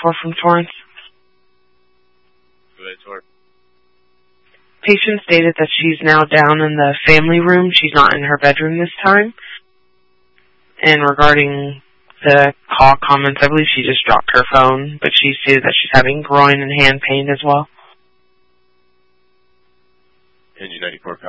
294 from Torrance. Patient stated that she's now down in the family room. She's not in her bedroom this time. And regarding the call comments, I believe she just dropped her phone, but she stated that she's having groin and hand pain as well. NG94